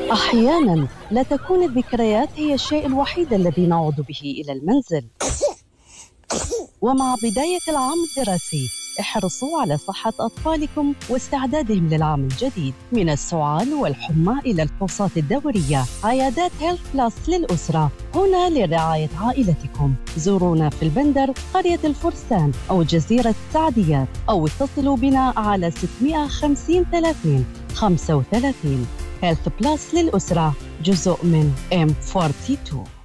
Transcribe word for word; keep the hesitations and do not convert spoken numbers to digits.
أحياناً لا تكون الذكريات هي الشيء الوحيد الذي نعود به إلى المنزل. ومع بداية العام الدراسي احرصوا على صحة أطفالكم واستعدادهم للعام الجديد. من السعال والحمى إلى الفحوصات الدورية، عيادات هيلث بلس للأسرة هنا لرعاية عائلتكم. زورونا في البندر، قرية الفرسان أو جزيرة السعديات، أو اتصلوا بنا على ستمائة وخمسين ثلاثين خمسة وثلاثين. هيلث بلس للأسرة، جزء من إم اثنين وأربعين.